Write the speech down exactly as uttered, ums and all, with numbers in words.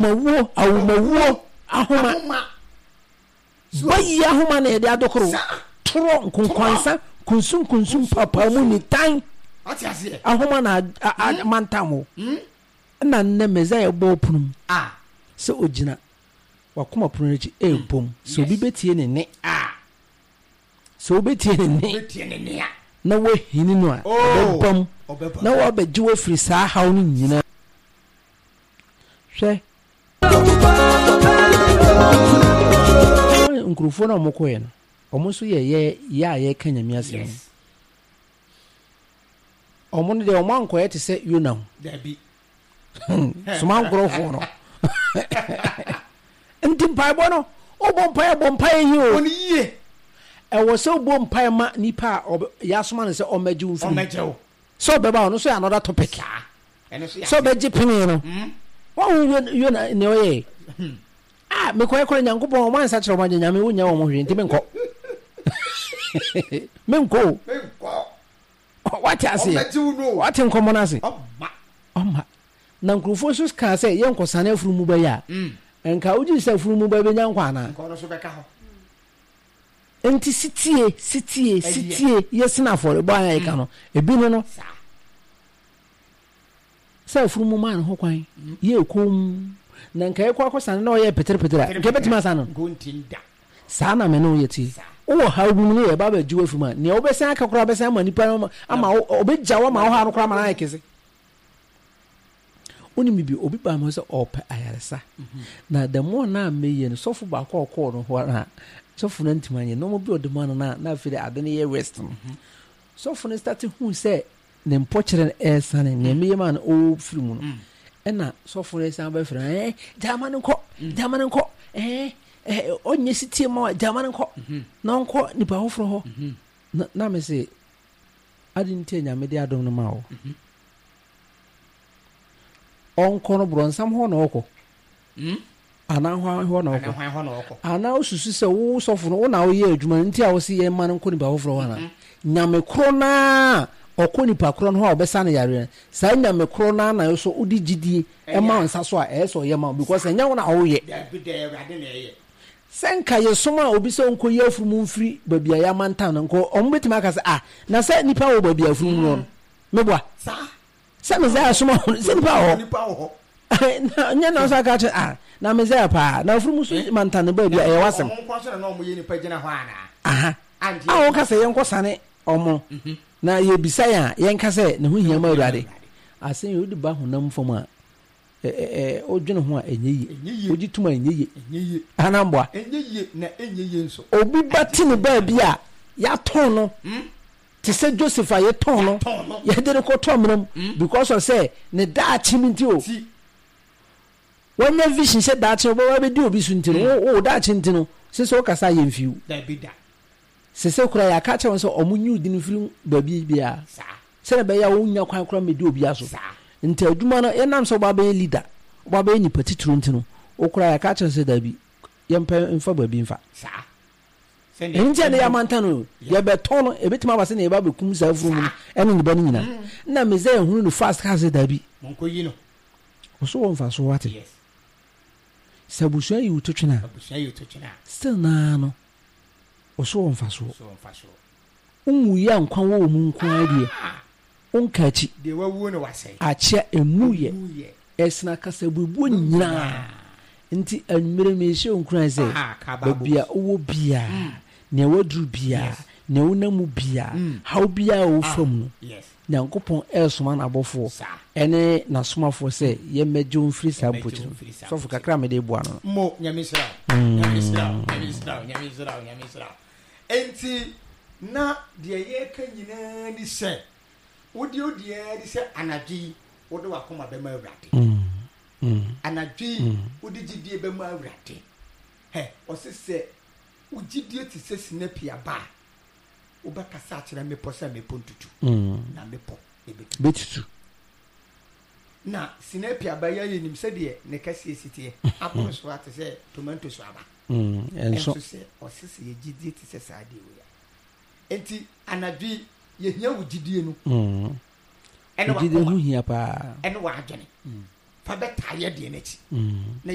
mawo awumawo ahoma bayi ahoma na yede adokoro toro nkonkwansa kunsum kunsum papa mu ni tan ati ase ahoma na mantamo na nne Messiah bo punum ah se ogina wakoma pronochi e bom so bi betie ne ne ah so betie ne ne betie ne ne na wo hini no a bom na wo beji wo firi saa haw no nyina hwe nkrufo na mokoye no omo so ye ye ya ye kanyame asem omo no de omo ankoye te se Yona da bi suma nkrofo no nti mpae bo no obo mpae bo mpae yi o oni ye e wo se obo mpae ma nipa ya soma ne se omaji unfi omaji o so beba no so another topic eno so ya so beji pini no wa Yona ne oye ah me koye koye Nyankopon o man sa kire o nyame wo nya wo mo hwe nti me nko me nko me nko what you say omaji no what in common ase oma oma na nkrufo so ka say ye nkosane afuru mu ba ya enka uji se afuru mu ba be nya nkwa na nko no so beka ho enti sitie sitie sitie yes na for bo an ka no ebi no no sa afuru mu man ho kwan ye kom na nka ekwa kwasane na oye petere petere nke betima sa no gontinda sa na me no yeti o ha gu mu ye baba jiwa fuma ne obesan akakora obesan ma nipa ama obegya wa ma ho ha no kora ma na yekese oni mi bi obi ba mo se ope ayaresa na the more na meye no sofu ba kwa kwa no ho na sofu na ntimanye no mo bi odema no na na afire ade ne ye rest no sofu ne start hu se ne mpokere e sane ne meye man o firi mu no e na sofu ne san ba fira eh jama ne nko jama ne nko eh eh onye sitie ma jama ne nko na nko nipa ho fro ho na me se adintie nya me de adom no ma wo onko no bronsam ho na okọ hm ana ho ho na okọ ana ho na okọ ana osusu se wo sofo no na wo ye adwuma nti a wo se ye man nko ni ba ho fro wana nyame kro na okọ ni pa kro no ho obesa na yare sa nyame kro na na yo so udi gidie e ma nsa so a e so ye ma because enya wo na wo ye da bi da ade na ye senka ye soma obi se nko ye afuru mu mfiri babia ya mantan nko ombetima ka se ah na se nipa wo babia afuru mu no meboa sa sa Messiah soma se nipa ho nipa ho nya na so aka ah na Messiah pa na afuru mu so mantan babia e wasem nko so na omo ye nipa gina ho ana aha ah o ka se ye nko sane omo na ye bisaya ye nka se ne ho hia ma urade asen ye odi ba honam fom a eh eh odwene ho a enyeyi ogi tuma enyeyi enyeyi anambwa enyeyi na enyeyi nso obi bati ne ba bia ya ton no ti se Joseph a ye ton no ye de ko ton mram because of say ne da chiminti o when your vision said that you be do obi sunti o da chinti no se so kasa ye mfiu da bi da se se kura ya ka che won so omunyu di no firi ba bi bia sa se na be ya wo nya kwan kura me di obi aso nti adwuma no enam so ba be leader ba be ni patituru ntino okura ya ka che se da bi ye mpa mfa ba bi mfa sa sende nje ne ya mantano ye be tono ebetima ba se ne ba be kum sa afuru mu ene ne ba ni nyina na Messiah hunu no fast ka se da bi monko yi no oso won fa so wate yes sabusu ayi utotwena sabusu ayi utotwena still na no oso won fa so so won fa so umu ya nkwan wo mu nkwan die onkachi de wawu no wasai ache emuye esna kasa bubu nyina nti anmere me hye onkran se babia owo bia ne wadru bia ne wonamu bia haw bia wo fam no Nyankopon elsoma na abofo ene na somafo se ye meje onfiri sampochi so fu kakra me de bua no mo nyamisra nyamisra nyamisra nyamisra nyamisra enti na de ye ka nyina ni se wodi odi e di se anadwi wodi wakoma be ma awrade mm anadwi wodi gidie be ma awrade he o se se ugidie ti se sinapia ba obaka sa kire me posa me pontutu na me po ebetu betutu na sinapia ba ya yenim se de ne kase sitie apo so ate se tomato so aba mm enso se o se se gidie ti se sa de wo ya enti anadwi ye hia ugidie no mm ene wa hu hia pa ene wa adwene fa beta ye de na chi mm